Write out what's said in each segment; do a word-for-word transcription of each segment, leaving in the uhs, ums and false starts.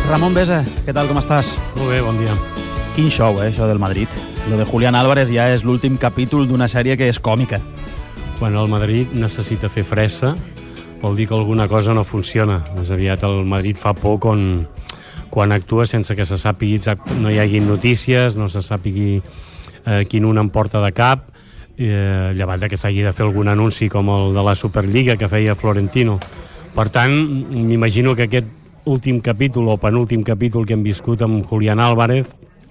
Ramon Besa, què tal, com estàs? Molt bé, bon dia. Quin show, eh, això del Madrid. Lo de Julián Álvarez ja és l'últim capítol d'una sèrie que és còmica. Quan el Madrid necessita fer fressa, vol dir que alguna cosa no funciona. Més aviat el Madrid fa por quan, quan actua sense que se sàpigui, no hi hagi notícies, no se sàpigui eh, quin un en porta de cap, eh, llevat que s'hagi de fer algun anunci com el de la Superliga que feia Florentino. Per tant, m'imagino que aquest últim capítol o penúltim capítol que hem viscut amb Julián Álvarez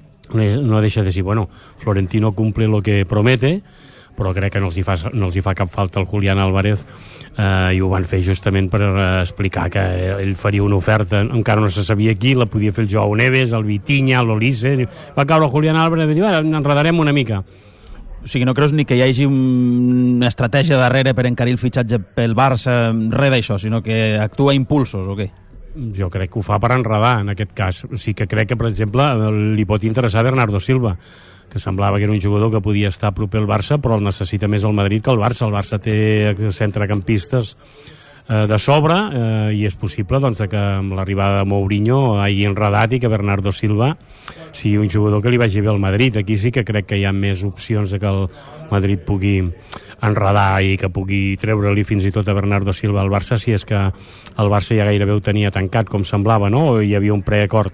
no deixa de dir, bueno, Florentino cumple lo que promete, però crec que no els hi fa, no els hi fa cap falta el Julián Álvarez, eh, i ho van fer justament per eh, explicar que ell faria una oferta, encara no se sabia qui, la podia fer el Joao Neves, el Vitinha, l'Olise, va caure el Julián Álvarez i dir, bueno, enredarem una mica. O sigui, no creus ni que hi hagi una estratègia darrere per encarir el fitxatge pel Barça, res d'això, sinó que actua a impulsos, o què? Jo crec que ho fa per enredar, en aquest cas. Sí que crec que, per exemple, li pot interessar Bernardo Silva, que semblava que era un jugador que podia estar proper al Barça, però el necessita més el Madrid que el Barça. El Barça té centrecampistes eh, de sobre, eh, i és possible doncs, que amb l'arribada de Mourinho hagi enredat i que Bernardo Silva sigui un jugador que li vagi bé al Madrid. Aquí sí que crec que hi ha més opcions de que el Madrid pugui enredar i que pugui treure-li fins i tot a Bernardo Silva al Barça, si és que el Barça ja gairebé ho tenia tancat, com semblava, no? O hi havia un preacord.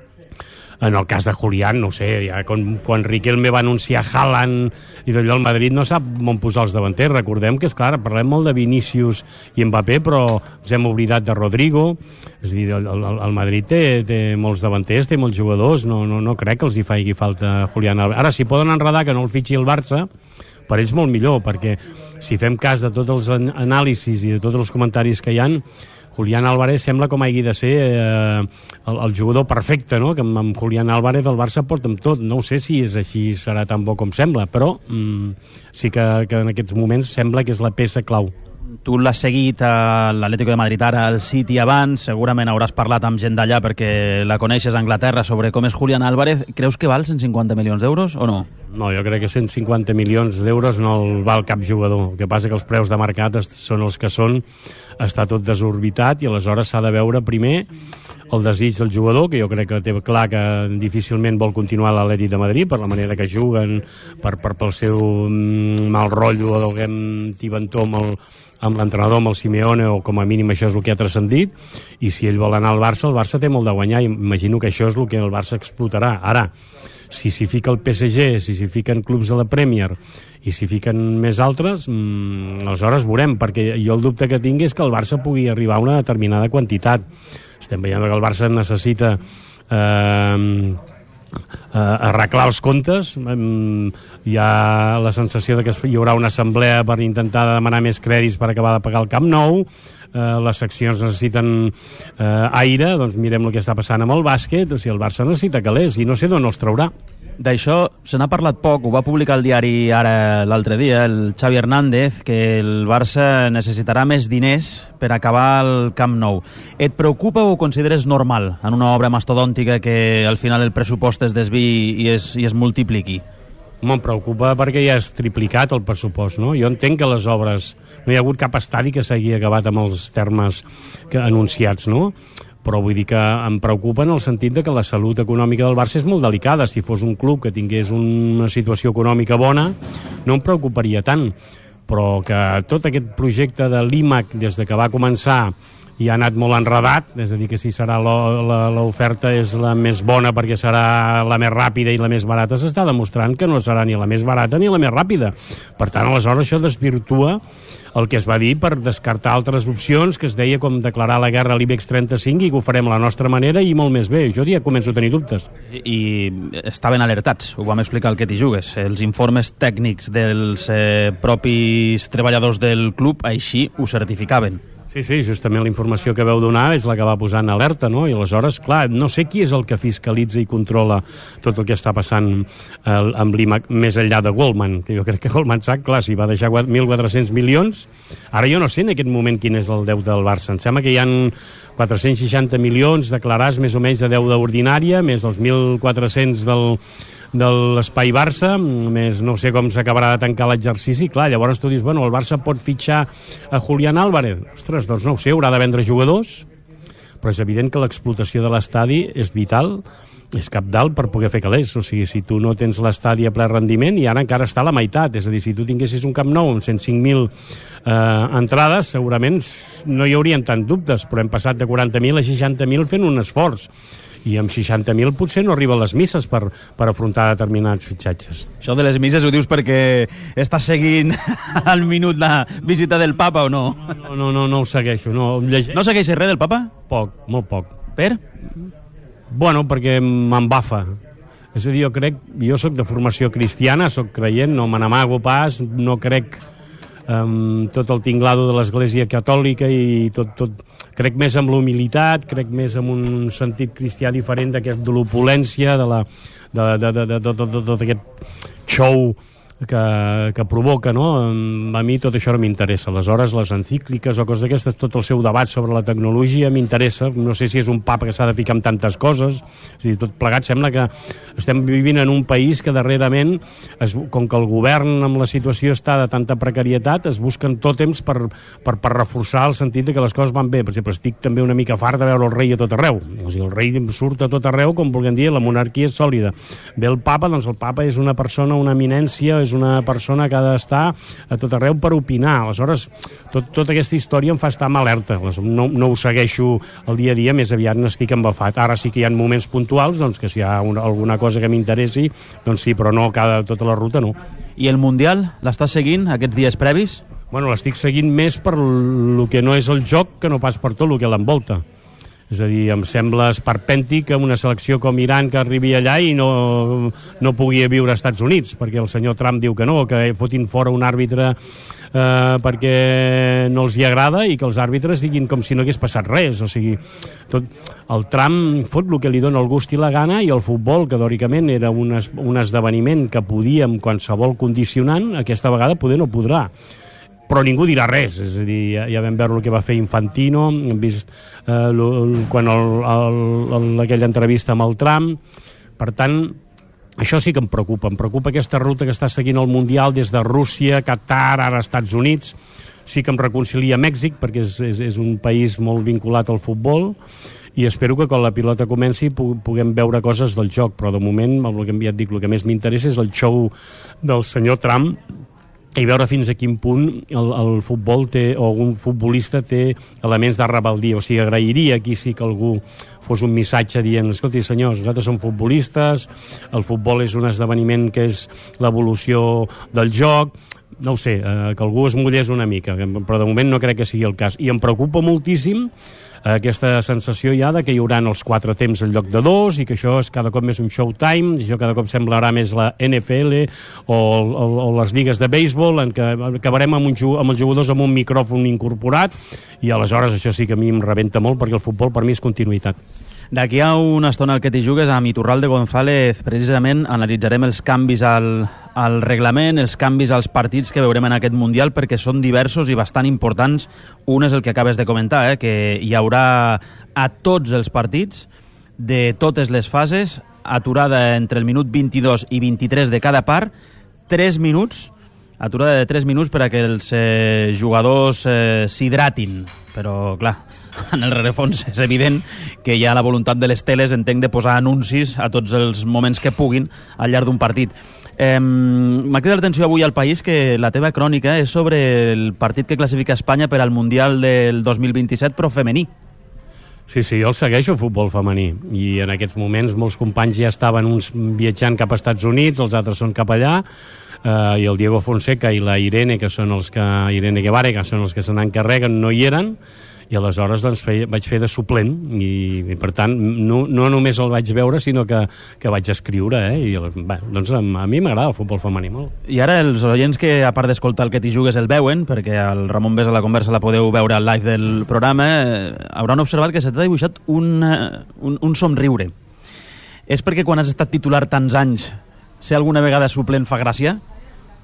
En el cas de Julián, no sé, ja quan, quan Riquelme va anunciar Haaland i d'allò, el Madrid no sap on posar els davanters. Recordem que, és clar, parlem molt de Vinícius i Mbappé, però ens hem oblidat de Rodrigo. És a dir, el, el, el Madrid té, té molts davanters, té molts jugadors, no, no, no crec que els hi faci falta Julián Álvarez. Ara, si poden enredar que no el fitxi el Barça, per ells molt millor, perquè si fem cas de tots els anàlisis i de tots els comentaris que hi han, Julián Álvarez sembla com hagi de ser eh, el, el jugador perfecte, no? Que amb, amb Julián Álvarez el Barça porta amb tot. No ho sé si és així, serà tan bo com sembla, però mm, sí que, que en aquests moments sembla que és la peça clau. Tu l'has seguit a l'Atlético de Madrid ara, al City abans, segurament hauràs parlat amb gent d'allà perquè la coneixes a Anglaterra sobre com és Julián Álvarez. Creus que val cent cinquanta milions d'euros o no? No, jo crec que cent cinquanta milions d'euros no el val cap jugador. El que passa que els preus de mercat són els que són, està tot desorbitat i aleshores s'ha de veure primer el desig del jugador, que jo crec que té clar que difícilment vol continuar a l'Atlètic de Madrid per la manera que juguen, per, per pel seu mm, mal rotllo o d'alguem tibantó amb el amb l'entrenador, amb el Simeone, o com a mínim això és el que ha transcendit, i si ell vol anar al Barça, el Barça té molt de guanyar, i imagino que això és el que el Barça explotarà. Ara, si s'hi fica el P S G, si s'hi fiquen clubs de la Premier i s'hi fiquen més altres, mmm, aleshores veurem, perquè jo el dubte que tinc és que el Barça pugui arribar a una determinada quantitat. Estem veient que el Barça necessita eh, Uh, arreglar els comptes. Um, hi ha la sensació de que hi haurà una assemblea per intentar demanar més crèdits per acabar de pagar el Camp Nou. Uh, les seccions necessiten uh, aire, doncs mirem el que està passant amb el bàsquet. O sigui, el Barça necessita calés i no sé d'on els traurà. D'això se n'ha parlat poc, ho va publicar el diari ara l'altre dia, el Xavi Hernández, que el Barça necessitarà més diners per acabar el Camp Nou. Et preocupa o ho consideres normal en una obra mastodòntica que al final el pressupost es desviï i es, i es multipliqui? Em preocupa perquè ja és triplicat el pressupost, no? Jo entenc que les obres... No hi ha hagut cap estadi que s'hagi acabat amb els termes que, anunciats, no? Però vull dir que em preocupa en el sentit de que la salut econòmica del Barça és molt delicada. Si fos un club que tingués una situació econòmica bona, no em preocuparia tant. Però que tot aquest projecte de l'I M A C, des de que va començar, i ha anat molt enredat, és a dir, que si serà l'oferta és la més bona perquè serà la més ràpida i la més barata, s'està demostrant que no serà ni la més barata ni la més ràpida. Per tant, aleshores això desvirtua el que es va dir per descartar altres opcions, que es deia com declarar la guerra a l'IBEX trenta-cinc i que ho farem a la nostra manera i molt més bé. Jo ja començo a tenir dubtes. I, i estaven alertats, ho vam explicar al Que t'hi jugues. Els informes tècnics dels eh, propis treballadors del club així ho certificaven. Sí, sí, justament la informació que veu donar és la que va posar en alerta, no? I aleshores, clar, no sé qui és el que fiscalitza i controla tot el que està passant eh, amb l'I M A C més enllà de Goldman, que jo crec que Goldman Sachs, clar, si va deixar mil quatre-cents milions, ara jo no sé en aquest moment quin és el deute del Barça. Em sembla que hi ha quatre-cents seixanta milions declarats més o menys de deute ordinària, més els mil quatre-cents del... de l'Espai Barça, més no sé com s'acabarà de tancar l'exercici. Clar, llavors tu dius, bueno, el Barça pot fitxar a Julián Álvarez. Ostres, doncs no ho sé, haurà de vendre jugadors, però és evident que l'explotació de l'estadi és vital, és cabdal per poder fer calés. O sigui, si tu no tens l'estadi a ple rendiment, i ara encara està a la meitat, és a dir, si tu tinguessis un Camp Nou amb cent cinc mil eh, entrades, segurament no hi haurien tant dubtes, però hem passat de quaranta mil a seixanta mil fent un esforç, i amb seixanta mil potser no arriben les misses per, per afrontar determinats fitxatges. Això de les misses ho dius perquè estàs seguint al minut la visita del papa o no? No, no, no, no ho segueixo. No, Llegeix... no segueixes res del papa? Poc, molt poc. Per? Bueno, perquè m'embafa. És a dir, jo crec, jo sóc de formació cristiana, sóc creient, no me n'amago pas, no crec um, tot el tinglado de l'Església Catòlica i tot, tot, crec més en l'humilitat, crec més en un sentit cristià diferent d'aquest de l'opulència, de la de, de, de, de, de, de, de tot aquest show que, que provoca, no? A mi tot això no m'interessa. Aleshores, les encícliques o coses d'aquestes, tot el seu debat sobre la tecnologia m'interessa. No sé si és un papa que s'ha de ficar en tantes coses. És a dir, tot plegat sembla que estem vivint en un país que darrerament, es, com que el govern amb la situació està de tanta precarietat, es busquen tòtems per, per, per reforçar el sentit de que les coses van bé. Per exemple, estic també una mica fart de veure el rei a tot arreu. O sigui, el rei surt a tot arreu, com vulguem dir, la monarquia és sòlida. Ve el papa, doncs el papa és una persona, una eminència, és una persona que ha d'estar a tot arreu per opinar. Aleshores, tot, tota aquesta història em fa estar en alerta. No, no ho segueixo el dia a dia, més aviat n'estic embafat. Ara sí que hi ha moments puntuals, doncs que si hi ha una, alguna cosa que m'interessi, doncs sí, però no cada, tota la ruta no. I el Mundial, l'estàs seguint aquests dies previs? Bueno, l'estic seguint més per el que no és el joc que no pas per tot el que l'envolta. És a dir, em sembla esperpèntic que una selecció com Iran que arribi allà i no, no pugui viure als Estats Units, perquè el senyor Trump diu que no, que fotin fora un àrbitre eh, perquè no els hi agrada i que els àrbitres diguin com si no hagués passat res. O sigui, tot, el Trump fot el que li dona el gust i la gana, i el futbol, que teòricament era un, es, un esdeveniment que podia amb qualsevol condicionant, aquesta vegada poder no podrà. Però ningú dirà res, és a dir, ja, ja vam veure el que va fer Infantino, hem vist eh, l, l, quan el, el, el, aquella entrevista amb el Trump. Per tant, això sí que em preocupa, em preocupa aquesta ruta que està seguint el Mundial des de Rússia, Qatar, ara Estats Units. Sí que em reconcilia Mèxic, perquè és, és, és un país molt vinculat al futbol, i espero que quan la pilota comenci puguem veure coses del joc, però de moment, amb el que ja et dic, el que més m'interessa és el show del senyor Trump, i veure fins a quin punt el, el futbol té, o un futbolista té elements de rebel·lia. O sigui, agrairia aquí sí que algú fos un missatge dient, escolti senyors, nosaltres som futbolistes, el futbol és un esdeveniment que és l'evolució del joc, no ho sé, eh, que algú es mullés una mica, però de moment no crec que sigui el cas. I em preocupa moltíssim aquesta sensació ja de que hi haurà els quatre temps en lloc de dos, i que això és cada cop més un showtime, i això cada cop semblarà més la N F L o, o, o les lligues de béisbol, en què acabarem amb, un, amb els jugadors amb un micròfon incorporat, i aleshores això sí que a mi em rebenta molt, perquè el futbol per mi és continuïtat. D'aquí a una estona al que t'hi jugues, amb Iturralde González, precisament analitzarem els canvis al, al reglament, els canvis als partits que veurem en aquest Mundial, perquè són diversos i bastant importants. Un és el que acabes de comentar, eh, que hi haurà a tots els partits, de totes les fases, aturada entre el minut vint-i-dos i vint-i-tres de cada part, tres minuts, aturada de tres minuts per a que els eh, jugadors eh, s'hidratin. Però, clar, en el rerefons és evident que hi ha la voluntat de les teles, entenc, de posar anuncis a tots els moments que puguin al llarg d'un partit. Eh, M'ha cridat l'atenció avui al País que la teva crònica és sobre el partit que classifica Espanya per al Mundial del dos mil vint-i-set, però femení. Sí, sí, jo el segueixo, el futbol femení, i en aquests moments molts companys ja estaven uns viatjant cap als Estats Units, els altres són cap allà, eh, i el Diego Fonseca i la Irene, que són els que, Irene Guevara, que són els que se n'encarreguen, no hi eren, i aleshores doncs, feia, vaig fer de suplent, i, i per tant no, no només el vaig veure, sinó que, que vaig escriure, eh? I bé, doncs a, a mi m'agrada el futbol femení molt. I ara els oients que, a part d'escoltar el que t'hi jugues, el veuen, perquè el Ramon Besa a la conversa la podeu veure al live del programa, eh, hauran observat que se t'ha dibuixat un, un, un somriure. És perquè quan has estat titular tants anys, ser alguna vegada suplent fa gràcia?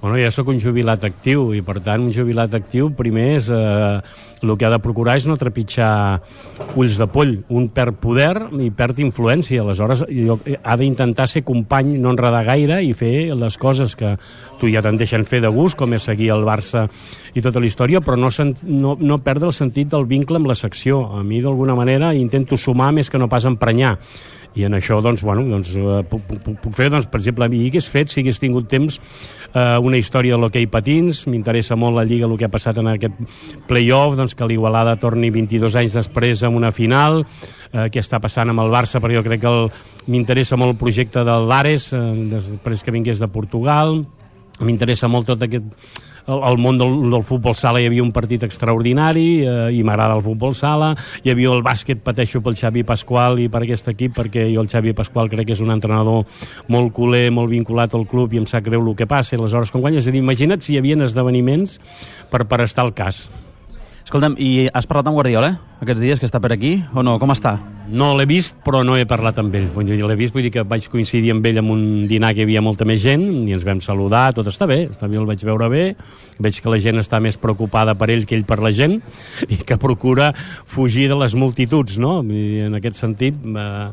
Bueno, ja sóc un jubilat actiu i, per tant, un jubilat actiu primer és eh, el que ha de procurar és no trepitjar ulls de poll. Un perd poder i perd influència. Aleshores, jo, ha d'intentar ser company, no enredar gaire i fer les coses que tu ja te'n deixen fer de gust, com és seguir el Barça i tota la història, però no, no, no perdre el sentit del vincle amb la secció. A mi, d'alguna manera, intento sumar més que no pas emprenyar. I en això, doncs, bueno, doncs, uh, puc, puc, puc fer, doncs, per exemple, a mi hagués fet, si hagués tingut temps, uh, una història de l'hoquei patins. M'interessa molt la Lliga, el que ha passat en aquest play-off, doncs, que l'Igualada torni vint-i-dos anys després amb una final, uh, què està passant amb el Barça, perquè jo crec que m'interessa molt el projecte del Lares, uh, després que vingués de Portugal. M'interessa molt tot aquest... El, el món del, del futbol sala. Hi havia un partit extraordinari eh, i m'agrada el futbol sala. Hi havia el bàsquet, pateixo pel Xavi Pasqual i per aquest equip, perquè jo el Xavi Pasqual crec que és un entrenador molt culer, molt vinculat al club i em sap greu el que passa, aleshores com guanya. És a dir, imagina't si hi havia esdeveniments per, per estar al cas. Escolta'm, i has parlat amb Guardiola aquests dies que està per aquí, o no? Com està? No l'he vist, però no he parlat amb ell. Bueno, jo l'he vist, vull dir que vaig coincidir amb ell en un dinar que hi havia molta més gent i ens vam saludar, tot està bé, està bé, el vaig veure bé, veig que la gent està més preocupada per ell que ell per la gent i que procura fugir de les multituds, no? I en aquest sentit, eh,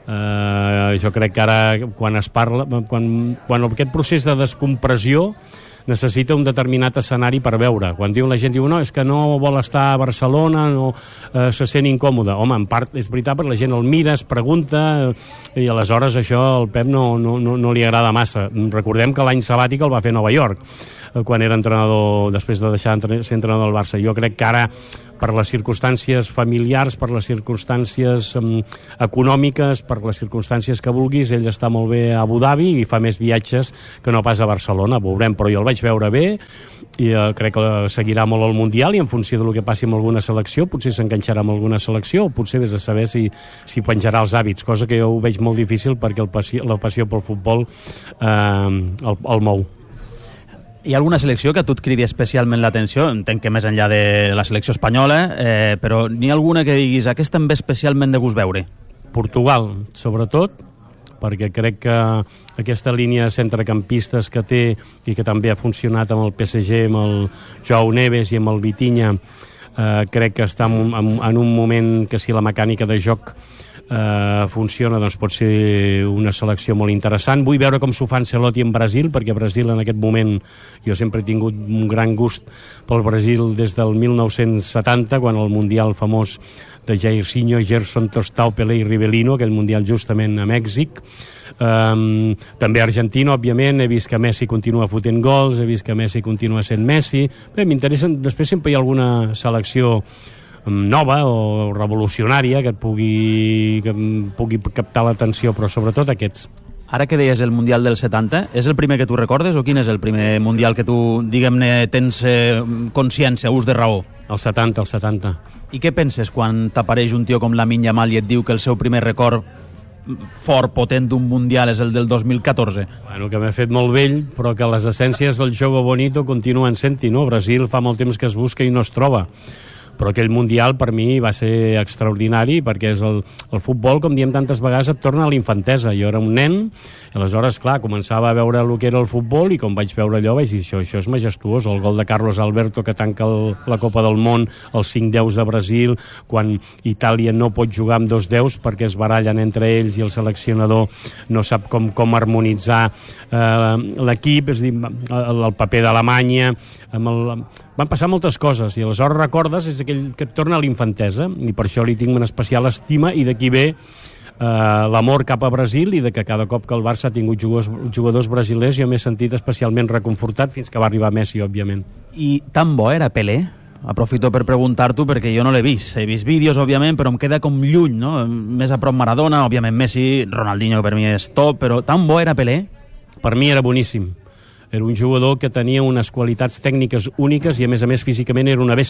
eh, jo crec que ara quan es parla, quan, quan aquest procés de descompressió necessita un determinat escenari per veure. Quan diu la gent, diu, no, és que no vol estar a Barcelona, no eh, se sent incòmode. Home, en part és veritat, perquè la gent el mira, es pregunta, i aleshores això al Pep no, no, no, no li agrada massa. Recordem que l'any sabàtic el va fer a Nova York, eh, quan era entrenador, després de deixar de ser entrenador del Barça. Jo crec que ara, per les circumstàncies familiars, per les circumstàncies um, econòmiques, per les circumstàncies que vulguis, ell està molt bé a Abu Dhabi i fa més viatges que no pas a Barcelona, veurem, però jo el vaig veure bé i uh, crec que seguirà molt el Mundial i en funció del que passi amb alguna selecció, potser s'enganxarà amb alguna selecció o potser vés a saber si, si penjarà els hàbits, cosa que jo ho veig molt difícil perquè el passió, la passió pel futbol eh, el, el mou. Hi ha alguna selecció que a tu et cridi especialment l'atenció? Entenc que més enllà de la selecció espanyola, eh, però n'hi ha alguna que diguis aquesta em ve especialment de gust veure? Portugal, sobretot, perquè crec que aquesta línia de centrecampistes que té i que també ha funcionat amb el P S G, amb el Joao Neves i amb el Vitinha, eh, crec que està en, en, en un moment que si la mecànica de joc Uh, funciona, doncs pot ser una selecció molt interessant. Vull veure com s'ho fa Ancelotti en Brasil, perquè Brasil en aquest moment jo sempre he tingut un gran gust pel Brasil des del mil nou-cents setanta, quan el Mundial famós de Jairzinho, Gerson, Tostao, Pelé i Rivellino, aquell Mundial justament a Mèxic. Um, també Argentina, òbviament, he vist que Messi continua fotent gols, he vist que Messi continua sent Messi. Bé, m'interessa, després sempre hi ha alguna selecció nova o revolucionària que et pugui, que pugui captar l'atenció, però sobretot aquests. Ara que deies el Mundial del setanta, és el primer que tu recordes o quin és el primer Mundial que tu, diguem-ne, tens eh, consciència, ús de raó? El setanta, el setanta. I què penses quan t'apareix un tio com Lamine Yamal i et diu que el seu primer record fort, potent d'un Mundial és el del dos mil catorze? Bueno, que m'he fet molt vell, però que les essències del jogo bonito continuen sent-hi, no? Brasil fa molt temps que es busca i no es troba. Però aquell Mundial per mi va ser extraordinari perquè és el, el futbol, com diem tantes vegades, et torna a la infantesa. Jo era un nen, i aleshores, clar, començava a veure el que era el futbol i com vaig veure allò vaig dir, això, això és majestuós. El gol de Carlos Alberto que tanca el, la Copa del Món, els cinc deus de Brasil, quan Itàlia no pot jugar amb dos deus perquè es barallen entre ells i el seleccionador no sap com, com harmonitzar eh, l'equip, és a dir, el, el paper d'Alemanya, amb el... Van passar moltes coses i aleshores recordes, és aquell que et torna a l'infantesa i per això li tinc una especial estima i d'aquí ve eh, l'amor cap a Brasil i de que cada cop que el Barça ha tingut jugadors, jugadors brasilers jo m'he sentit especialment reconfortat fins que va arribar Messi, òbviament. I tan bo era Pelé? Aprofito per preguntar-t'ho perquè jo no l'he vist. He vist vídeos, òbviament, però em queda com lluny, no? Més a prop Maradona, òbviament Messi, Ronaldinho per mi és top, però tan bo era Pelé? Per mi era boníssim. Era un jugador que tenia unes qualitats tècniques úniques i, a més a més, físicament era una bèstia.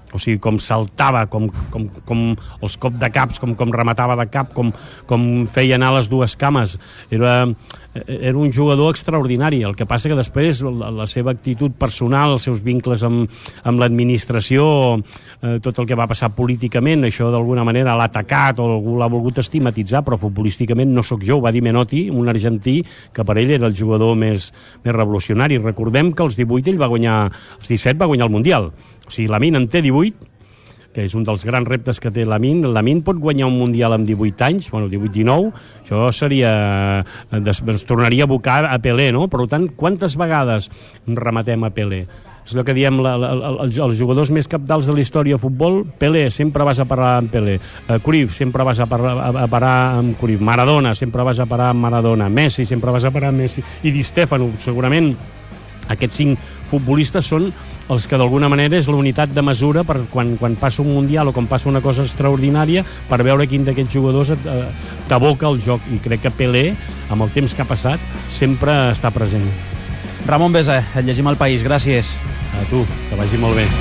o sigui, com saltava, com, com, com els cops de caps, com, com rematava de cap, com, com feia anar les dues cames. Era, era un jugador extraordinari. El que passa que després la, la seva actitud personal, els seus vincles amb, amb l'administració, eh, tot el que va passar políticament, això d'alguna manera l'ha atacat o algú l'ha volgut estigmatitzar, però futbolísticament no sóc jo, ho va dir Menotti, un argentí que per ell era el jugador més, més revolucionari. Recordem que als divuit ell va guanyar, als disset va guanyar el Mundial. O sigui, Lamine en té divuit, que és un dels grans reptes que té Lamine. Lamine pot guanyar un Mundial amb divuit anys, bueno, divuit dinou, això seria... es tornaria a abocar a Pelé, no? Per tant, quantes vegades rematem a Pelé? És el que diem, la, la, els, els jugadors més capdals de la història de futbol. Pelé, sempre vas a parar amb Pelé. Uh, Cruyff, sempre vas a parar, a, a parar amb Cruyff. Maradona, sempre vas a parar amb Maradona. Messi, sempre vas a parar amb Messi. I Di Stefano, segurament aquests cinc futbolistes són els que d'alguna manera és la unitat de mesura per quan, quan passa un Mundial o quan passa una cosa extraordinària, per veure quin d'aquests jugadors t'aboca el joc. I crec que Pelé, amb el temps que ha passat, sempre està present. Ramon Besa, et llegim al País. Gràcies. A tu, que vagi molt bé.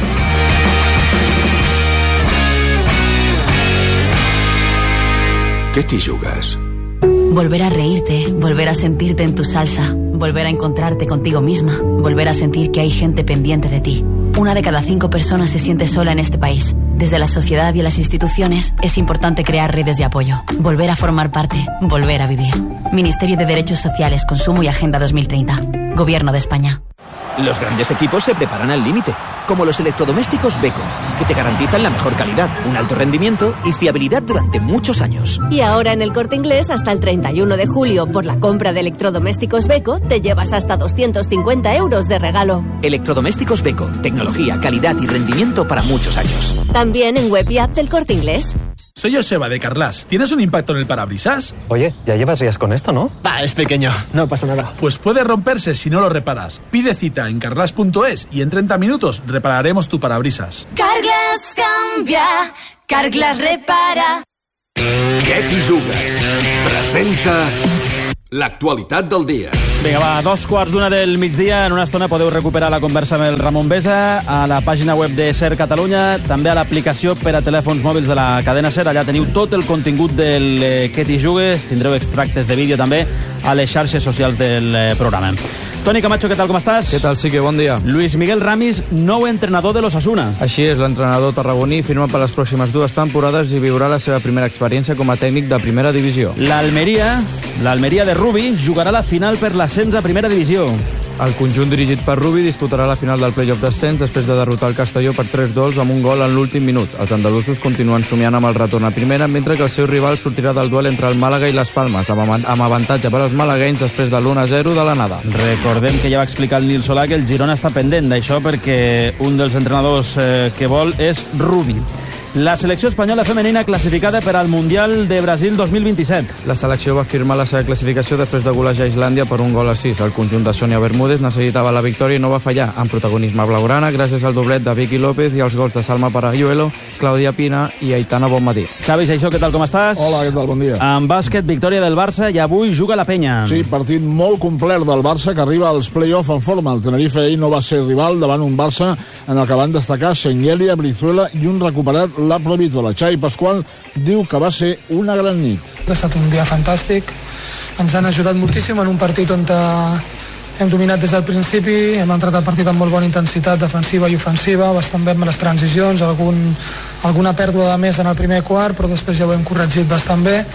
¿Qué t'hi jugues? Volver a reírte, volver a sentirte en tu salsa, volver a encontrarte contigo misma, volver a sentir que hay gente pendiente de ti. Una de cada cinco personas se siente sola en este país. Desde la sociedad y las instituciones es importante crear redes de apoyo, volver a formar parte, volver a vivir. Ministerio de Derechos Sociales, Consumo y Agenda dos mil treinta. Gobierno de España. Los grandes equipos se preparan al límite, como los electrodomésticos Beko, que te garantizan la mejor calidad, un alto rendimiento y fiabilidad durante muchos años. Y ahora en El Corte Inglés, hasta el treinta y uno de julio, por la compra de electrodomésticos Beko, te llevas hasta doscientos cincuenta euros de regalo. Electrodomésticos Beko, tecnología, calidad y rendimiento para muchos años. También en web y app del Corte Inglés. Soy Joseba de Carlas. ¿Tienes un impacto en el parabrisas? Oye, ya llevas días con esto, ¿no? Va, es pequeño, no pasa nada. Pues puede romperse si no lo reparas. Pide cita en carglass punto es y en treinta minutos repararemos tu parabrisas. Carglass cambia, Carglass repara. Què t'hi jugues? Presenta l'actualitat del dia. Vinga, va, dos quarts d'una del migdia. En una estona podeu recuperar la conversa amb el Ramon Besa a la pàgina web de SER Catalunya, també a l'aplicació per a telèfons mòbils de la cadena SER. Allà teniu tot el contingut del eh, Què t'hi jugues. Tindreu extractes de vídeo també a les xarxes socials del eh, programa. Toni Camacho, què tal, com estàs? Què tal, Sique, bon dia. Luis Miguel Ramis, nou entrenador de l'Osasuna. Així és, l'entrenador tarragoní firma per les pròximes dues temporades i viurà la seva primera experiència com a tècnic de primera divisió. L'Almeria, l'Almeria de Rubi, jugarà la final per l'ascens a primera divisió. El conjunt dirigit per Rubi disputarà la final del playoff d'ascens després de derrotar el Castelló per tres gols amb un gol en l'últim minut. Els andalusos continuen somiant amb el retorn a primera, mentre que el seu rival sortirà del duel entre el Màlaga i les Palmes, amb avantatge per als malaguenys després de l'u a zero de l'anada. Recordem que ja va explicar el Nil Solà que el Girona està pendent d'això perquè un dels entrenadors eh, que vol és Rubi. La selecció espanyola femenina classificada per al Mundial de Brasil dos mil vint-i-set. La selecció va firmar la seva classificació després de golejar a Islàndia per un gol a sis. El conjunt de Sonia Bermúdez necessitava la victòria i no va fallar, amb protagonisme blaugrana gràcies al doblet de Vicky López i als gols de Salma Parayuelo, Clàudia Pina i Aitana Bonmatí. Xavi Seixó, què tal, com estàs? Hola, què tal, bon dia. En bàsquet, victòria del Barça i avui juga la Penya. Sí, partit molt complet del Barça que arriba als play-off en forma. El Tenerife ahir no va ser rival davant un Barça en el que van destacar Senghelia, Brizuela i un recuperat La Provítola. Xavi Pasqual diu que va ser una gran nit. Ha estat un dia fantàstic, ens han ajudat moltíssim en un partit on hem dominat des del principi, hem entrat al partit amb molt bona intensitat defensiva i ofensiva, bastant bé amb les transicions, algun, alguna pèrdua de més en el primer quart, però després ja ho hem corregit bastant bé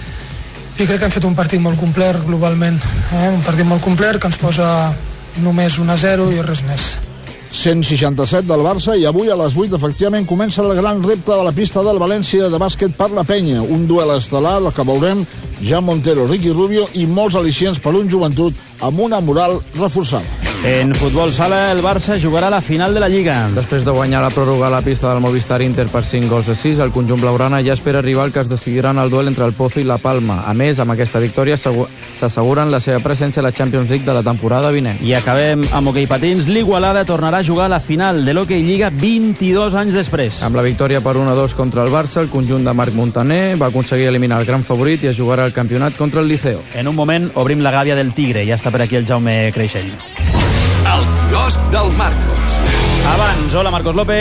i crec que hem fet un partit molt complet globalment, eh? un partit molt complet que ens posa només un a zero i res més. cent seixanta-set del Barça i avui a les vuit efectivament comença el gran repte de la pista del València de bàsquet per la Penya. Un duel estel·lar, el que veurem Jan Montero, Ricky Rubio i molts al·licients per un joventut amb una moral reforçada. En futbol sala, el Barça jugarà la final de la Lliga. Després de guanyar la pròrroga a la pista del Movistar Inter per cinc gols a sis, el conjunt blaugrana ja espera arribar que es decidiran el duel entre el Pozo i la Palma. A més, amb aquesta victòria s'asseguren la seva presència a la Champions League de la temporada vinent. I acabem amb hoquei patins. L'Igualada tornarà a jugar a la final de l'Hockey Lliga vint-i-dos anys després. Amb la victòria per un a dos contra el Barça, el conjunt de Marc Montaner va aconseguir eliminar el gran favorit i es jugarà el campionat contra el Liceo. En un moment obrim la gàbia del Tigre. Ja està per aquí el Jaume Creixell. El quiosc del Marcos. Abans, hola Marcos López.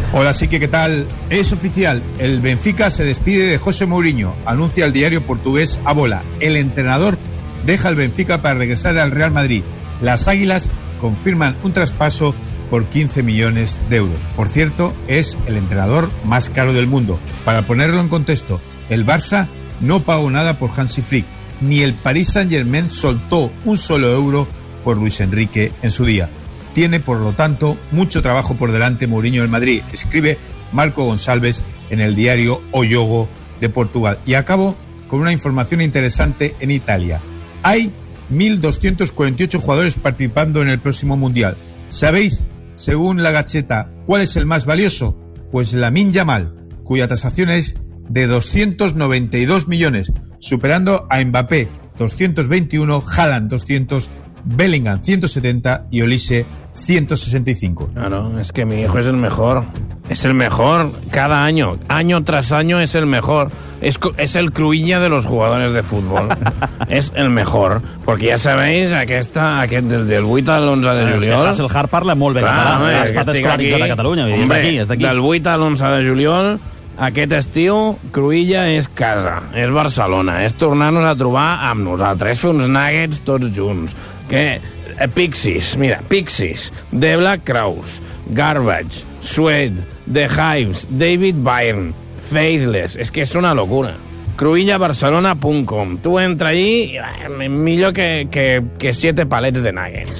Hola, Sique, ¿qué tal? Es oficial, el Benfica se despide de José Mourinho, anuncia el diario portugués A Bola. El entrenador deja el Benfica para regresar al Real Madrid. Las Águilas confirman un traspaso por quince millones de euros. Por cierto, es el entrenador más caro del mundo. Para ponerlo en contexto, el Barça no pagó nada por Hansi Flick, ni el Paris Saint-Germain soltó un solo euro por Luis Enrique en su día. Tiene, por lo tanto, mucho trabajo por delante Mourinho en Madrid, escribe Marco Gonçalves en el diario O Jogo de Portugal. Y acabo con una información interesante en Italia. Hay mil doscientos cuarenta y ocho jugadores participando en el próximo Mundial. ¿Sabéis, según la Gazzetta, cuál es el más valioso? Pues Lamine Yamal, cuya tasación es de doscientos noventa y dos millones, superando a Mbappé doscientos veintiuno, Haaland doscientos, Bellingham ciento setenta y Olise ciento sesenta y cinco. Claro, es que mi hijo es el mejor. Es el mejor cada año. Año tras año es el mejor. Es, es el Cruïlla de los jugadores de fútbol. És el mejor. Perquè ja sabeu, aquesta, aquest del, del vuit al onze de juliol... És que Hasselhard parla molt bé català. Ha estat escolaritzat a Catalunya. Hombre, és d'aquí, és d'aquí. Del vuit al onze de juliol, aquest estiu, Cruïlla és casa. És Barcelona. És tornar-nos a trobar amb nosaltres. És fer uns nuggets tots junts. Que... Pixies, mira, Pixies, The Black Crowes, Garbage, Suede, The Hives, David Byrne, Faithless, és que és una locura. cruïlla barcelona punt com. Tu entra allí, millor que, que, que siete palets de nuggets.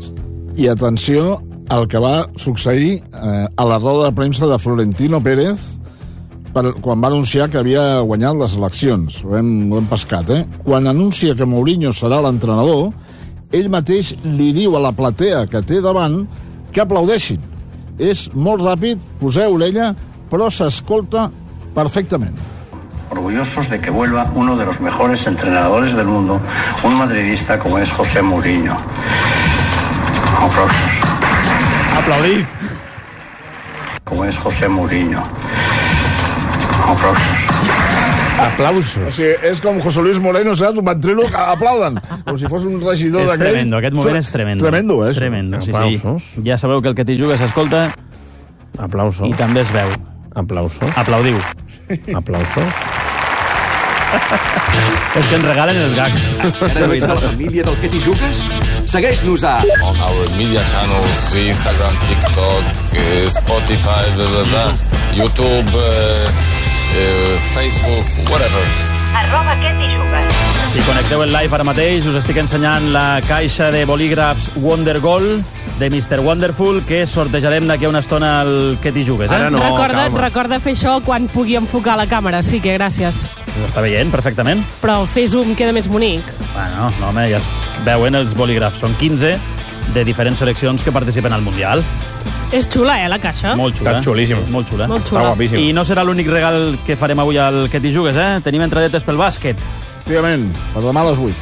I atenció al que va succeir eh, a la roda de premsa de Florentino Pérez per, quan va anunciar que havia guanyat les eleccions. Ho hem, ho hem pescat, eh? Quan anuncia que Mourinho serà l'entrenador, ell mateix li diu a la platea que té davant que aplaudeixin. És molt ràpid, poseu l'ella, però s'escolta perfectament. Orgullosos de que vuelva uno de los mejores entrenadores del mundo, un madridista como es José Mourinho. Aplausos. Aplaudid. Como es José Mourinho. Aplausos. Aplausos. O sigui, és com José Luis Moreno, saps? Un ventrilo que aplauden, com si fos un regidor d'aquell. És tremendo, aquest moment és tremendo. Tremendo, eh? Tremendo, sí, Aplausos. sí. Ja sabeu que el que t'hi juga s'escolta. Aplausos. I també es veu. Aplausos. Aplaudiu. Aplausos. És que ens regalen els gags. Encara no ets de la família del Que t'hi jugues? Segueix-nos a... On our media channels, Instagram, TikTok, eh, Spotify, blah, blah, blah, YouTube, eh, eh, Facebook, whatever. Arroba Que t'hi jugues. Si connecteu el live ara mateix, us estic ensenyant la caixa de bolígrafs Wonder Gold de mister Wonderful, que sortejarem d'aquí a una estona al Que t'hi jugues. Eh? Ara no, recorda, recorda fer això quan pugui enfocar la càmera, sí que gràcies. S'està veient perfectament. Però fer zoom queda més bonic. Bueno, no, home, ja es veuen els bolígrafs. Són quinze de diferents seleccions que participen al Mundial. És xula, eh, la caixa? Molt xula. Està xulíssim. Molt xula. Molt xula. Està guapíssim. I no serà l'únic regal que farem avui al Que t'hi jugues, eh? Tenim entradetes pel bàsquet. Efectivament, per demà a les vuit.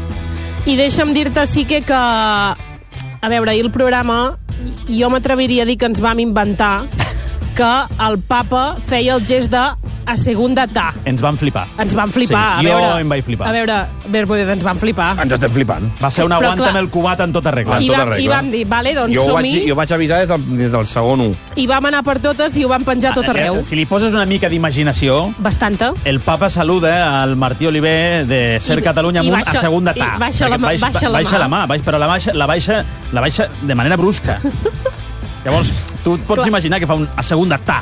I deixa'm dir-te, sí que, que... A veure, ahir el programa, jo m'atreviria a dir que ens vam inventar que el papa feia el gest de a segunda ta. Ens van flipar. Ens van flipar. Sí, a jo veure, em vaig flipar. A veure, Berbo, ens van flipar. Ens estem flipant. Va ser una Però, aguanta clar, amb el cubat en tota regla. I, tota vam, regla. I vam dir, vale, doncs jo som-hi. vaig, jo vaig avisar des del, des del segon u. I vam anar per totes i ho vam penjar tot arreu. Si li poses una mica d'imaginació... Bastanta. El papa saluda al Martí Oliver de Ser I- Catalunya i amunt baixa- a segunda ta. i baixa la mà- Baix- baixa la baixa mà. la mà, baix, però la baixa, la, baixa, la baixa de manera brusca. Llavors, tu et pots Clar. imaginar que fa un a segunda ta.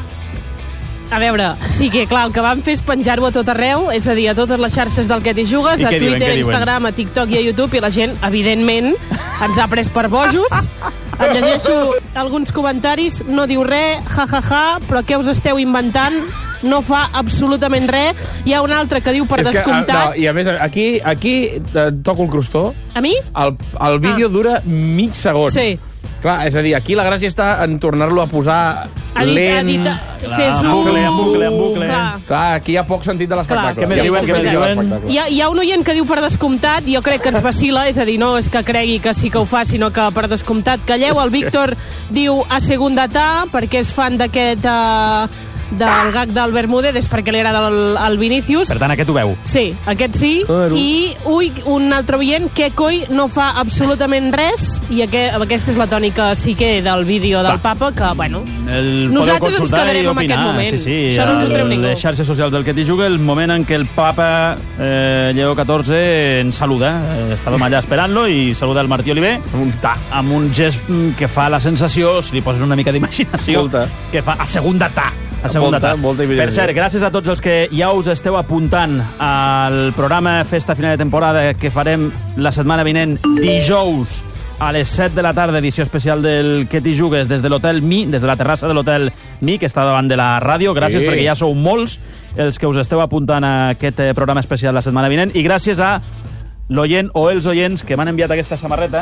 A veure, sí que, clar, el que vam fer és penjar-ho a tot arreu, és a dir, a totes les xarxes del Que t'hi jugues, I a què diuen, Twitter, què a diuen? Instagram, a TikTok i a YouTube, i la gent, evidentment, ens ha pres per bojos. Et llegeixo alguns comentaris, no diu res, ja, ja, ja, però què us esteu inventant? No fa absolutament res. Hi ha un altre que diu per És que, descomptat... no, I a més, aquí, aquí eh, toco el crostó. A mi? El, el vídeo ah. dura mig segon. Sí. Clar, és a dir, aquí la gràcia està en tornar-lo a posar A dit, lent... a dit, Clar, fer en zoom. bucle, en bucle, en bucle. Clar. Clar, aquí hi ha poc sentit de l'espectacle. Clar, Què me sí, diuen, sí, què me sí. diuen? Hi ha, hi ha un oient que diu per descomptat, jo crec que ens vacila, és a dir, no és que cregui que sí que ho fa, sinó que per descomptat calleu. El Víctor diu a segunda ta, perquè és fan d'aquest... Uh, del gag del Bermúdez és perquè li agrada el, el Vinícius. Per tant, aquest ho veu. Sí, aquest sí. Claro. I, ui, un altre oient, que coi no fa absolutament res, i aquest, aquesta és la tònica sí que del vídeo del Va. Papa, que, bueno, el nosaltres ens quedarem amb aquest moment. Sí, sí, això no ens ho treu ningú. Les xarxes socials del Que t'hi juga, el moment en què el papa eh, Lleó catorze ens saluda. Eh, estàvem allà esperant-lo i saluda el Martí Oliver un ta. amb un gest que fa la sensació, si li poses una mica d'imaginació, Molta. que fa a segunda ta. A segunda Molta, ta. molta per cert, gràcies a tots els que ja us esteu apuntant al programa Festa Final de Temporada que farem la setmana vinent, dijous, a les set de la tarda, edició especial del Que t'hi jugues des de l'Hotel Mi, des de la terrassa de l'Hotel Mi, que està davant de la ràdio. Gràcies sí. perquè ja sou molts els que us esteu apuntant a aquest programa especial la setmana vinent. I gràcies a l'oient o els oients que m'han enviat aquesta samarreta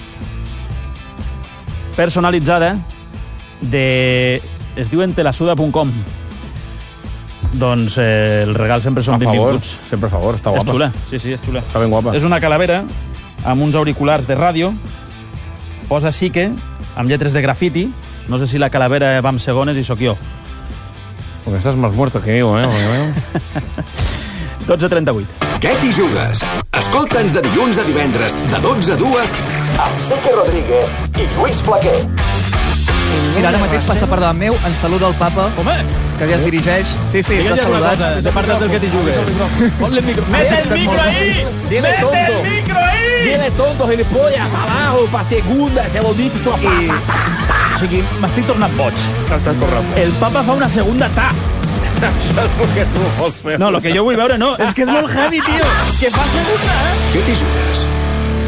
personalitzada de... es diuen telasuda punt com. Doncs eh, el regal sempre són benvinguts. Sempre a favor, està guapa. És xula, sí, sí, és xula. Està ben guapa. És una calavera amb uns auriculars de ràdio, posa Sique, amb lletres de grafiti, no sé si la calavera va amb segones i sóc jo. Porque estás más muerto que yo, eh? dotze trenta vuit. Què t'hi jugues? Escolta'ns de dilluns a divendres, de dotze a dues, amb Sique Rodríguez i Lluís Flaquer. Mira, ara mateix passa per davant meu, en saluda el papa, Home. que ja es dirigeix. Sí, sí, t'ha saludat. De part del Que t'hi jugues. Ponle el micro. Mete el micro ahí! Dile Mete tonto. el micro ahí! Dile tonto, gilipollas, abajo, pa segunda, te lo dic, tu pa, pa, pa. O sigui, m'estic tornant boig. Estàs correcte. El papa fa una segunda ta. Això és perquè tu vols veure. No, el que jo vull veure no. És que és molt heavy, tio. Que fa segunda, eh? Que t'hi jugues?